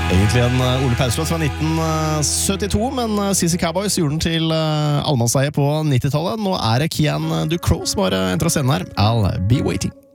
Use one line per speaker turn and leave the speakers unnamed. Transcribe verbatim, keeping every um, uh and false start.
Egentlig en Ole Pauslåt fra nitten syttito, men C C Cowboys gjorde den til allmannseie på nittitallet. Nå er det Kian Ducrot som har entra scenen her. I'll be waiting.